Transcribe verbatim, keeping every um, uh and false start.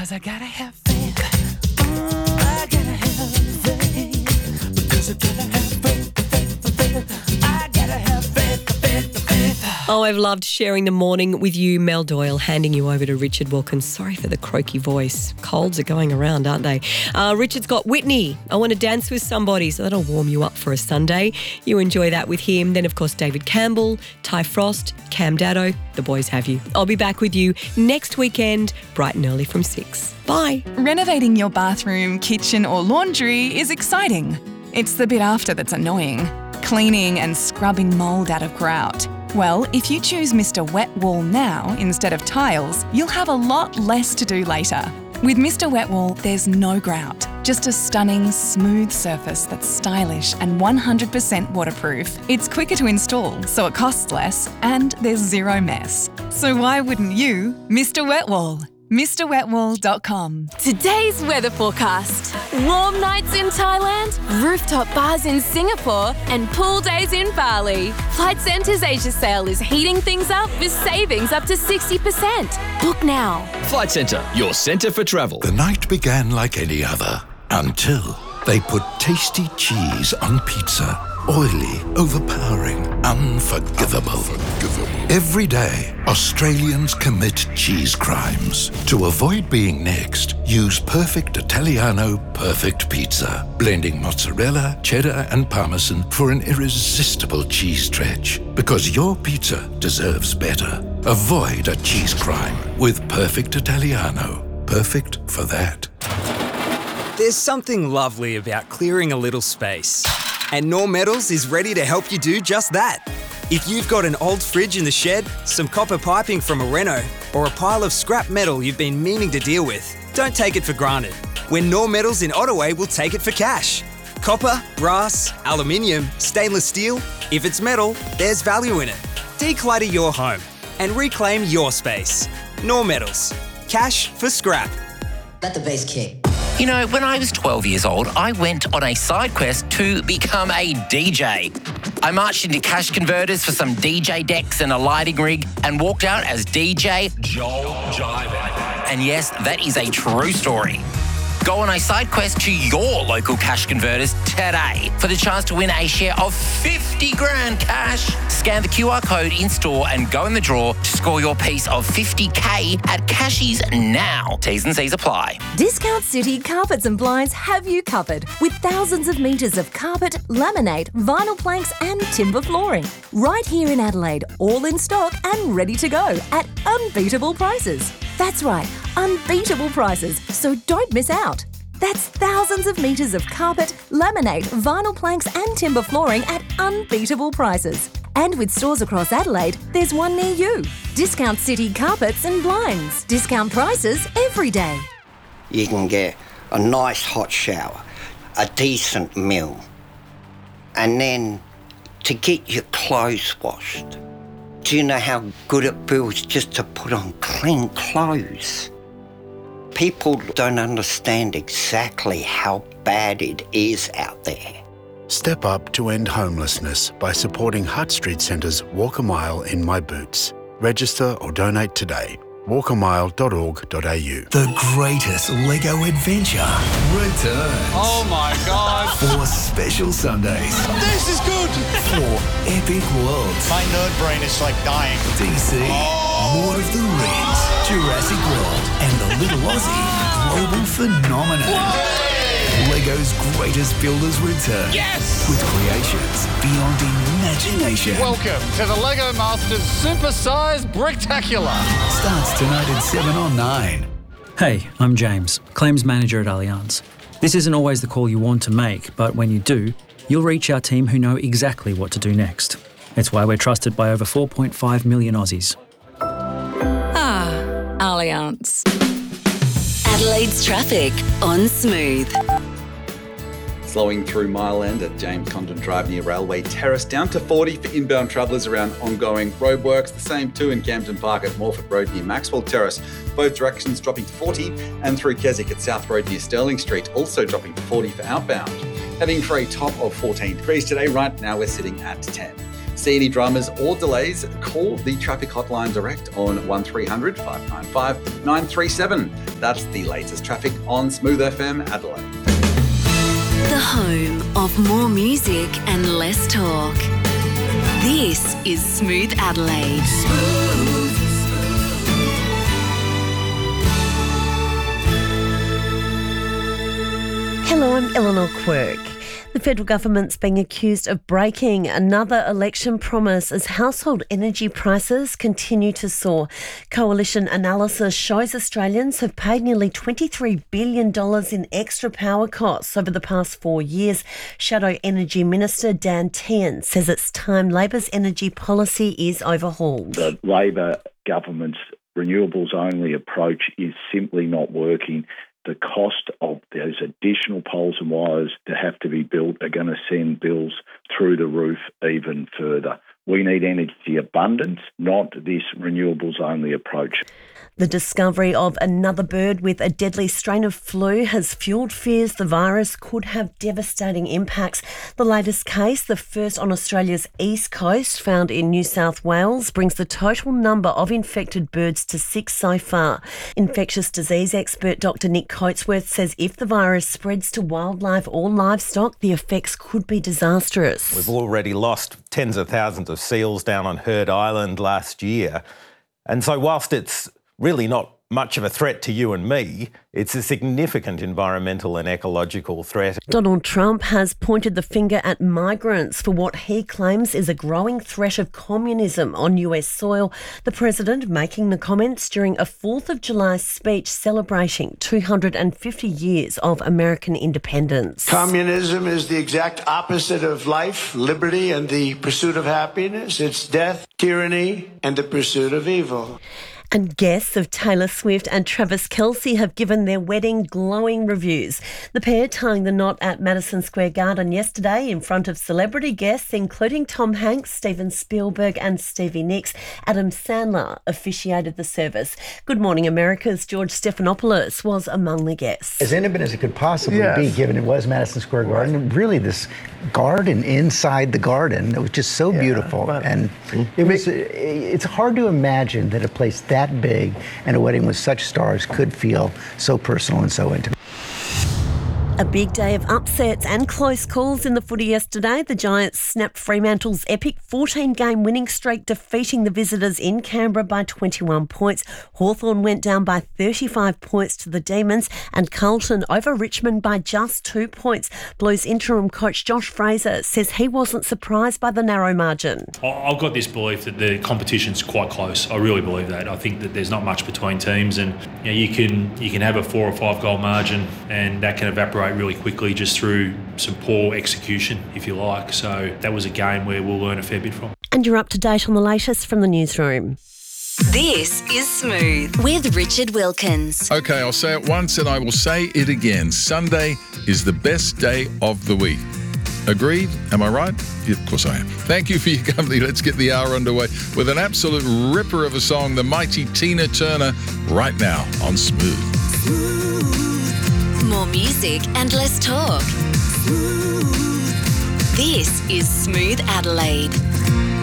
Because I gotta have faith. Mm, I gotta have faith. Because I gotta have faith, faith, faith. I gotta have faith, faith, faith. Oh, I've loved sharing the morning with you, Mel Doyle, handing you over to Richard Wilkins. Sorry for the croaky voice. Colds are going around, aren't they? Uh, Richard's got Whitney, I Want to Dance with Somebody, so that'll warm you up for a Sunday. You enjoy that with him. Then, of course, David Campbell, Ty Frost, Cam Daddo, the boys have you. I'll be back with you next weekend, bright and early from six. Bye. Renovating your bathroom, kitchen or laundry is exciting. It's the bit after that's annoying. Cleaning and scrubbing mould out of grout. Well, if you choose Mister Wet Wall now instead of tiles, you'll have a lot less to do later. With Mister Wet Wall, there's no grout, just a stunning, smooth surface that's stylish and one hundred percent waterproof. It's quicker to install, so it costs less, and there's zero mess. So why wouldn't you? Mister Wet Wall. Mr Wet Wall dot com. Today's weather forecast. Warm nights in Thailand, rooftop bars in Singapore, and pool days in Bali. Flight Centre's Asia sale is heating things up with savings up to sixty percent. Book now. Flight Centre, your centre for travel. The night began like any other until they put tasty cheese on pizza. Oily, overpowering, unforgivable. unforgivable. Every day, Australians commit cheese crimes. To avoid being next, use Perfect Italiano Perfect Pizza, blending mozzarella, cheddar and parmesan for an irresistible cheese stretch. Because your pizza deserves better. Avoid a cheese crime with Perfect Italiano. Perfect for that. There's something lovely about clearing a little space. And Norm Metals is ready to help you do just that. If you've got an old fridge in the shed, some copper piping from a reno, or a pile of scrap metal you've been meaning to deal with, don't take it for granted. When Norm Metals in Ottaway will take it for cash. Copper, brass, aluminium, stainless steel, if it's metal, there's value in it. Declutter your home and reclaim your space. Norm Metals. Cash for scrap. Let the bass kick. You know, when I was twelve years old, I went on a side quest to become a D J. I marched into cash converters for some D J decks and a lighting rig and walked out as D J Joel Jiven. And yes, that is a true story. Go on a side quest to your local cash converters today for the chance to win a share of fifty grand cash. Scan the Q R code in store and go in the draw to score your piece of fifty K at Cashies now. T's and C's apply. Discount City Carpets and Blinds have you covered with thousands of metres of carpet, laminate, vinyl planks and timber flooring. Right here in Adelaide, all in stock and ready to go at unbeatable prices. That's right, unbeatable prices, so don't miss out. That's thousands of metres of carpet, laminate, vinyl planks and timber flooring at unbeatable prices. And with stores across Adelaide, there's one near you. Discount City Carpets and Blinds. Discount prices every day. You can get a nice hot shower, a decent meal, and then to get your clothes washed. Do you know how good it feels just to put on clean clothes? People don't understand exactly how bad it is out there. Step up to end homelessness by supporting Hutt Street Centre's Walk a Mile in My Boots. Register or donate today. walk a mile dot org dot a u. The greatest Lego adventure returns. Oh my God. Four special Sundays. This is good. Four epic worlds. My nerd brain is like dying. D C, oh. Lord of the Rings, Jurassic World, and the Little Aussie global phenomenon. Whoa. Lego's greatest builders return. Yes! With creations beyond imagination. Welcome to the Lego Masters Supersized Bricktacular. Starts tonight at seven on nine. Hey, I'm James, Claims Manager at Allianz. This isn't always the call you want to make, but when you do, you'll reach our team who know exactly what to do next. It's why we're trusted by over four point five million Aussies. Ah, Allianz. Adelaide's traffic on Smooth. Slowing through Mile End at James Condon Drive near Railway Terrace, down to forty for inbound travellers around ongoing roadworks. The same too in Campton Park at Morford Road near Maxwell Terrace. Both directions dropping to forty, and through Keswick at South Road near Sterling Street, also dropping to forty for outbound. Heading for a top of fourteen degrees today. Right now we're sitting at ten. See any dramas or delays? Call the traffic hotline direct on one three hundred, five nine five, nine three seven. That's the latest traffic on Smooth F M Adelaide. The home of more music and less talk. This is Smooth Adelaide. Hello, I'm Eleanor Quirk. The federal government's being accused of breaking another election promise as household energy prices continue to soar. Coalition analysis shows Australians have paid nearly twenty-three billion dollars in extra power costs over the past four years. Shadow Energy Minister Dan Tehan says it's time Labor's energy policy is overhauled. The Labor government's renewables-only approach is simply not working. The cost of those additional poles and wires that have to be built are going to send bills through the roof even further. We need energy abundance, not this renewables-only approach. The discovery of another bird with a deadly strain of flu has fuelled fears the virus could have devastating impacts. The latest case, the first on Australia's east coast, found in New South Wales, brings the total number of infected birds to six so far. Infectious disease expert Doctor Nick Coatsworth says if the virus spreads to wildlife or livestock, the effects could be disastrous. We've already lost tens of thousands of seals down on Heard Island last year. And so whilst it's really not much of a threat to you and me, it's a significant environmental and ecological threat. Donald Trump has pointed the finger at migrants for what he claims is a growing threat of communism on U S soil. The president making the comments during a fourth of July speech celebrating two hundred fifty years of American independence. Communism is the exact opposite of life, liberty, and the pursuit of happiness. It's death, tyranny, and the pursuit of evil. And guests of Taylor Swift and Travis Kelce have given their wedding glowing reviews. The pair tying the knot at Madison Square Garden yesterday in front of celebrity guests including Tom Hanks, Steven Spielberg and Stevie Nicks. Adam Sandler officiated the service. Good Morning America's George Stephanopoulos was among the guests. As intimate as it could possibly Yes. be, given it was Madison Square Garden, and really this garden inside the garden, it was just so beautiful. but- And it was, it's hard to imagine that a place that big and a wedding with such stars could feel so personal and so intimate. A big day of upsets and close calls in the footy yesterday. The Giants snapped Fremantle's epic fourteen-game winning streak, defeating the visitors in Canberra by twenty-one points. Hawthorn went down by thirty-five points to the Demons, and Carlton over Richmond by just two points. Blues interim coach Josh Fraser says he wasn't surprised by the narrow margin. I've got this belief that the competition's quite close. I really believe that. I think that there's not much between teams, and you know, you can you can have a four or five goal margin, and that can evaporate really quickly just through some poor execution, if you like. So that was a game where we'll learn a fair bit from. And you're up to date on the latest from the newsroom. This is Smooth with Richard Wilkins. Okay, I'll say it once and I will say it again. Sunday is the best day of the week. Agreed? Am I right? Yeah, of course I am. Thank you for your company. Let's get the hour underway with an absolute ripper of a song, the mighty Tina Turner, right now on Smooth. More music and less talk. This is Smooth Adelaide.